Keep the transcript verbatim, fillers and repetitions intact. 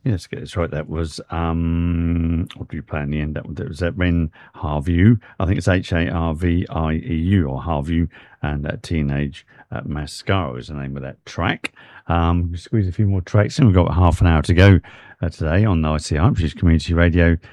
Yeah, let's get this right. That was um, what did you play in the end? That, that was that Ren Harview. I think it's H A R V I E U or Harview, and that Teenage uh, Mascara is the name of that track. Um, we squeeze a few more tracks in. We've got half an hour to go uh, today on I C R, which is Community Radio